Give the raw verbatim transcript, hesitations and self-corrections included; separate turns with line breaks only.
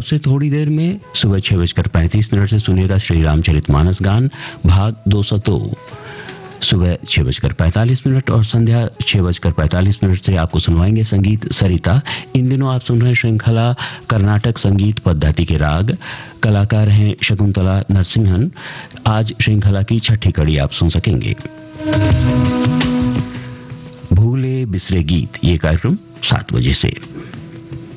से थोड़ी देर में सुबह छह बजकर पैंतीस मिनट से सुनिएगा श्री रामचरितमानस गान भाग दो सौ दो। सुबह छह बजकर पैंतालीस मिनट और संध्या छह बजकर पैंतालीस मिनट से आपको सुनवाएंगे संगीत सरिता। इन दिनों आप सुन रहे हैं श्रृंखला कर्नाटक संगीत पद्धति के राग। कलाकार हैं शकुंतला नरसिंहन। आज श्रृंखला की छठी कड़ी आप सुन सकेंगे। भूले बिसरे गीत, ये कार्यक्रम सात बजे से।